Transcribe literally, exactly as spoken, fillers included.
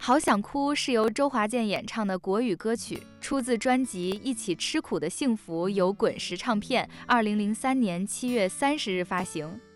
好想哭是由周华健演唱的国语歌曲，出自专辑《一起吃苦的幸福》，由滚石唱片，二零零三年七月三十日发行。